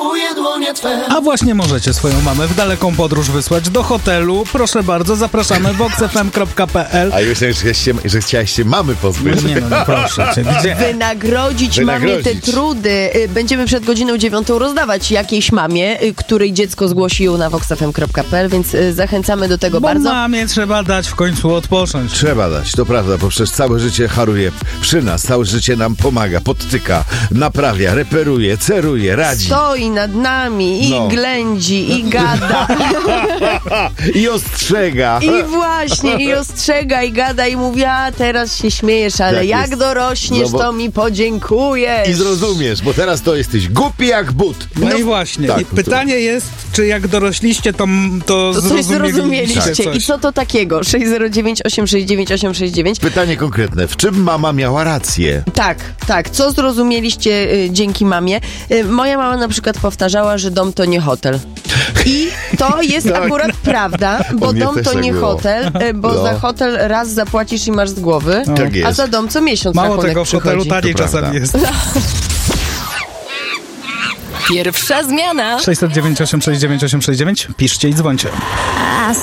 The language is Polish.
A właśnie możecie swoją mamę w daleką podróż wysłać do hotelu. Proszę bardzo, zapraszamy voxfm.pl. A myślałem, że chciałaś się mamy pozbyć. Nie no, proszę cię, gdzie? Wynagrodzić mamie te trudy. Będziemy przed godziną 9 rozdawać jakiejś mamie, której dziecko zgłosiło na voxfm.pl, więc zachęcamy do tego Bo bardzo. mamie trzeba dać w końcu odpocząć. Trzeba dać, to prawda, bo przecież całe życie haruje przy nas, całe życie nam pomaga, podtyka, naprawia, reperuje, ceruje, radzi. Stoi nad nami i ględzi, i gada. I ostrzega. I właśnie, i ostrzega, i gada, i mówi, a teraz się śmiejesz, ale Tak jak jest. dorośniesz, to mi podziękujesz. I zrozumiesz, bo teraz to jesteś głupi jak but. No i właśnie. tak, I pytanie jest, czy jak dorośliście, to coś zrozumieliście. coś. I co to takiego? 609 869 869. Pytanie konkretne. W czym mama miała rację? Tak. Co zrozumieliście dzięki mamie? Moja mama na przykład powtarzała, że dom to nie hotel. I to jest akurat prawda, bo U mnie dom też to tak nie było. hotel, bo za hotel raz zapłacisz i masz z głowy, Tak jest. a za dom co miesiąc Mało rachunek tego, w hotelu przychodzi. taniej To czasami prawda. jest. Pierwsza zmiana. 609 869 869. Piszcie i dzwońcie.